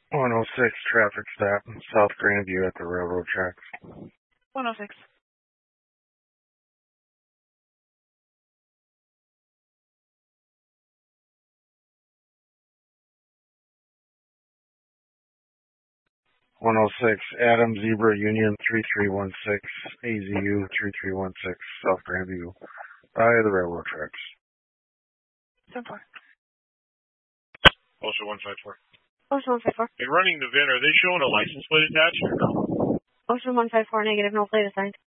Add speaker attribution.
Speaker 1: 106 traffic stop in South Grandview at the railroad tracks.
Speaker 2: 106.
Speaker 1: Adam Zebra Union 3316 AZU 3316 South Grandview by the railroad tracks.
Speaker 2: 10-4.
Speaker 3: Also 154.
Speaker 2: Ocean 154.
Speaker 3: Hey, running the VIN, are they showing a license plate attached or no?
Speaker 2: Ocean 154 negative, no plate assigned.